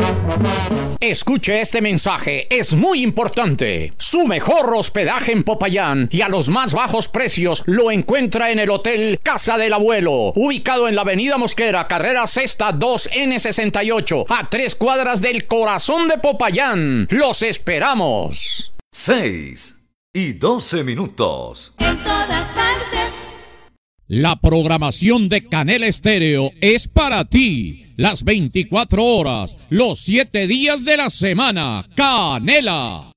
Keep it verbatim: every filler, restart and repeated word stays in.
Escuche este mensaje, es muy importante. Su mejor hospedaje en Popayán y a los más bajos precios lo encuentra en el Hotel Casa del Abuelo, ubicado en la Avenida Mosquera, carrera sexta dos ene sesenta y ocho, a tres cuadras del corazón de Popayán. ¡Los esperamos! Seis y doce minutos. En todas partes. La programación de Canela Estéreo es para ti. Las veinticuatro horas, los siete días de la semana. Canela.